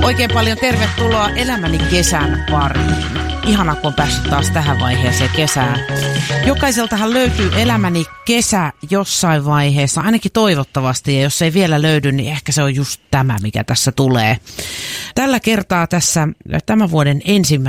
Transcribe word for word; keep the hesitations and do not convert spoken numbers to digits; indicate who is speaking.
Speaker 1: Oikein paljon tervetuloa Elämäni kesän pariin. Ihana, kun on päässyt taas tähän vaiheeseen kesää. Jokaiseltahan löytyy Elämäni kesä jossain vaiheessa, ainakin toivottavasti. Ja jos ei vielä löydy, niin ehkä se on just tämä, mikä tässä tulee. Tällä kertaa tässä tämän vuoden ensimmäinen